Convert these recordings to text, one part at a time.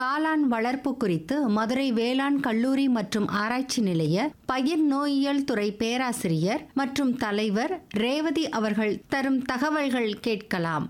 காளான் வளர்ப்பு குறித்து மதுரை வேளாண் கல்லூரி மற்றும் ஆராய்ச்சி நிலைய பயிர் நோயியல் துறை பேராசிரியர் மற்றும் தலைவர் ரேவதி அவர்கள் தரும் தகவல்கள் கேட்கலாம்.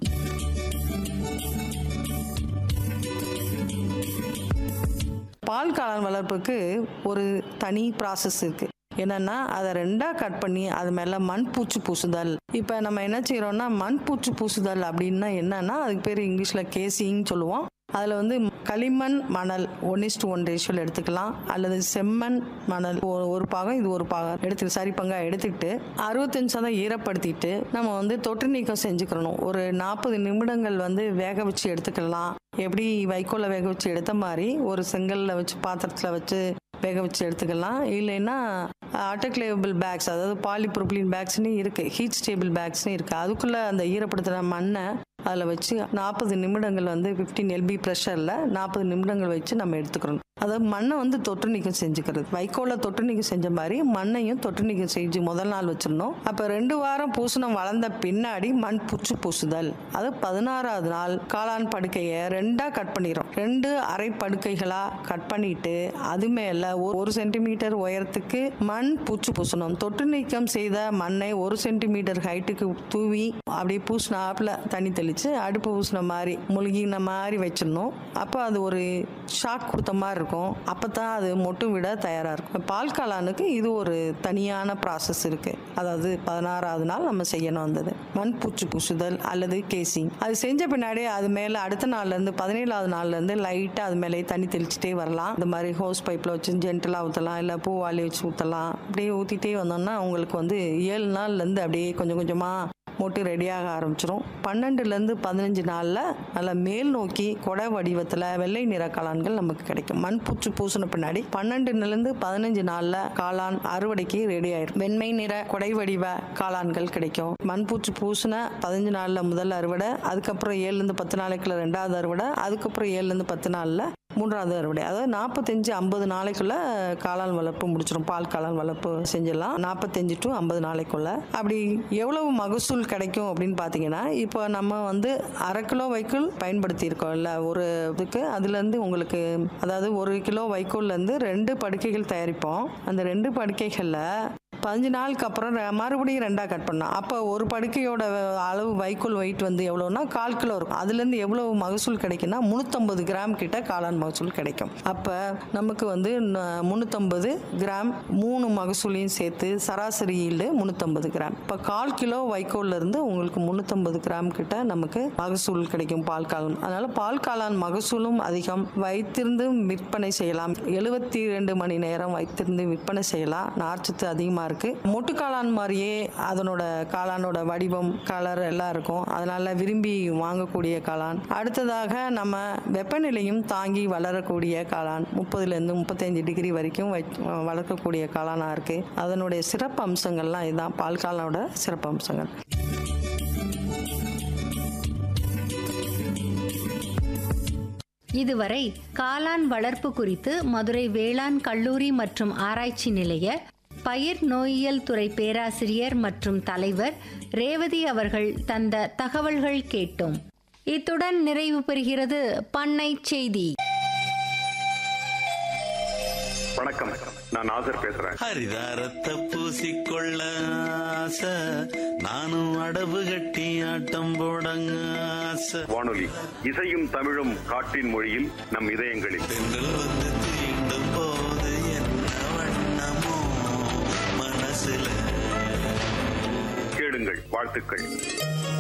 பால் காளான் வளர்ப்புக்கு ஒரு தனி ப்ராசஸ் இருக்கு. என்னன்னா அதை ரெண்டாக கட் பண்ணி அது மேலே மண் பூச்சி பூசுதல். இப்போ நம்ம என்ன செய்கிறோம்னா மண் பூச்சி பூசுதல் அப்படின்னா என்னன்னா அதுக்கு பேர் இங்கிலீஷில் கேசிங் சொல்லுவோம். அதில் வந்து களிமண் மணல் 1:1 ரேஷியோவில் எடுத்துக்கலாம், அல்லது செம்மண் மணல் ஒரு பாகம் இது ஒரு பாகம் எடுத்து சரி பங்காக எடுத்துக்கிட்டு 65% ஈரப்படுத்திட்டு நம்ம வந்து தொற்று நீக்கம் செஞ்சுக்கிறணும். ஒரு 40 நிமிடங்கள் வந்து வேக வச்சு எடுத்துக்கலாம். எப்படி வைக்கோலை வேக வச்சு எடுத்த மாதிரி ஒரு செங்கல்ல வச்சு பாத்திரத்தில் வச்சு வேக வச்சு எடுத்துக்கலாம். இல்லைன்னா ஆட்டோக்ளேவபிள் பேக்ஸ், அதாவது பாலிப்ரோபிலின் பேக்ஸ்னு இருக்குது, ஹீட் ஸ்டேபிள் பேக்ஸ்னு இருக்குது. அதுக்குள்ளே அந்த ஈரப்படுத்தின மண்ணை அதில் வச்சு 40 நிமிடங்கள் வந்து 15 LB ப்ரெஷரில் 40 நிமிடங்கள் வச்சு நம்ம எடுத்துக்கிறோம். அதாவது மண்ணை வந்து தொற்று நீக்கம் செஞ்சுக்கிறது. வைக்கோலை தொற்று நீக்கம் செஞ்ச மாதிரி மண்ணையும் தொற்று நீக்கம் செஞ்சு முதல் நாள் வச்சிடணும். அப்போ 2 வாரம் பூசணம் வளர்ந்த பின்னாடி மண் பூச்சி பூசுதல். அது 16வது நாள் காளான் படுக்கையை 2ஆக கட் பண்ணிடும். 2 அரை படுக்கைகளாக கட் பண்ணிட்டு அது மேலே 1 சென்டிமீட்டர் உயரத்துக்கு மண் பூச்சி பூசணும். தொற்று நீக்கம் செய்த மண்ணை 1 சென்டிமீட்டர் ஹைட்டுக்கு தூவி அப்படியே பூசினாப்புல தண்ணி தெளித்து அடுப்பு பூசின மாதிரி முழுகின மாதிரி வச்சிடணும். அப்போ அது ஒரு ஷாக் கொடுத்த மாதிரி இருக்கும். அப்போ தான் அது மொட்டு விட தயாராக இருக்கும். பால் காளானுக்கு இது ஒரு தனியான ப்ராசஸ் இருக்குது. அதாவது 16வது நாள் நம்ம செய்யணும். வந்தது மண் பூச்சி பூசுதல் அல்லது கேசிங். அது செஞ்ச பின்னாடி அது மேலே அடுத்த நாள்லேருந்து 17வது நாள்லேருந்து லைட்டாக அது மேலே தண்ணி தெளிச்சுட்டே வரலாம். இந்த மாதிரி ஹோஸ் பைப்பில் வச்சு ஜென்டலாக ஊற்றலாம், இல்லை பூவாலி வச்சு ஊற்றலாம். அப்படியே ஊற்றிட்டே வந்தோம்னா உங்களுக்கு வந்து 7 நாள்லேருந்து அப்படியே கொஞ்சம் கொஞ்சமாக மொட்டு ரெடியாக ஆரம்பிச்சிடும். 12லேருந்து 15 நாளில் நல்லா மேல் நோக்கி கொடை வடிவத்தில் வெள்ளை நிற காளான்கள் நமக்கு கிடைக்கும். மண் பூச்சி பூசின பின்னாடி 12லேருந்து 15 நாளில் காளான் அறுவடைக்கு ரெடி ஆயிடும். வெண்மை நிற கொடை வடிவ காளான்கள் கிடைக்கும். மண் பூச்சி பூசின 15 நாளில் முதல் அறுவடை, அதுக்கப்புறம் 7லேருந்து 10 நாளைக்குள்ள 2வது அறுவடை, அதுக்கப்புறம் 7லேருந்து 10 நாளில் 3வது அறுவடை. அதாவது 45-50 நாளைக்குள்ள காளான் வளர்ப்பு முடிச்சிடும். பால் காளான் வளர்ப்பு செஞ்சிடலாம் 45 to 50 நாளைக்குள்ள. அப்படி எவ்வளவு மகசூல் கிடைக்கும் அப்படின்னு பார்த்தீங்கன்னா, இப்போ நம்ம வந்து 1/2 கிலோ வைக்கோல் பயன்படுத்தி இருக்கோம்ல ஒரு இதுக்கு, அதுலேருந்து உங்களுக்கு அதாவது 1 கிலோ வைக்கோல்லேருந்து 2 படுக்கைகள் தயாரிப்போம். அந்த 2 படுக்கைகளில் 15 நாளுக்கு அப்புறம் மறுபடியும் 2ஆக கட் பண்ணோம். அப்போ ஒரு படுக்கையோட அளவு வைக்கோல் வெயிட் வந்து எவ்வளோன்னா 1/4 கிலோ இருக்கும். அதுலேருந்து எவ்வளவு மகசூல் கிடைக்குன்னா 350 கிராம் கிட்ட காளான் மகசூல் கிடைக்கும். அப்போ நமக்கு வந்து 350 கிராம் 3 மகசூலையும் சேர்த்து சராசரி ஈல்டு 350 கிராம். இப்போ 1/4 கிலோ வைக்கோல்லேருந்து உங்களுக்கு 350 கிராம் கிட்ட நமக்கு மகசூல் கிடைக்கும் பால் காளான். அதனால் பால் காளான் மகசூலும் அதிகம். வைத்திருந்து விற்பனை செய்யலாம். 72 மணி நேரம் வைத்திருந்து விற்பனை செய்யலாம். நார்ச்சத்து அதிகமாக இருக்கு. மொட்டு காளான் மாதிரியே அதனோட காளானோட வடிவம், கலர் எல்லாம் இருக்கும். அதனால விரும்பி வாங்கக்கூடிய காளான். அடுத்ததாக நம்ம வெப்பநிலையும் தாங்கி வளரக்கூடிய காளான் 30லேருந்து 35 டிகிரி வரைக்கும் வளர்க்கக்கூடிய காளானா இருக்கு. அதனுடைய சிறப்பு அம்சங்கள்லாம் இதுதான் பால் காளானோட சிறப்பு அம்சங்கள். இதுவரை காளான் வளர்ப்பு குறித்து மதுரை வேளாண் கல்லூரி மற்றும் ஆராய்ச்சி நிலைய பயிர் நோயியல் துறை பேராசிரியர் மற்றும் தலைவர் ரேவதி அவர்கள் தந்த தகவல்கள் கேட்டோம். இத்துடன் நிறைவு பெறுகிறது பண்ணை செய்தி. வணக்கம், நான் நாசர் பேசுறேன். ஹரிதாரத்தை பூசிக்கொள்ள ஆசை, நானும் அடவு கட்டி ஆட்டம் போடங்க ஆசை. வானொலி இசையும் தமிழும் காட்டின் மொழியில் நம் இதயங்களில். பெண்கள் வந்து தீண்டும் போது என்ன வண்ணமோ மனசுல. கேளுங்கள், வாழ்த்துக்கள்.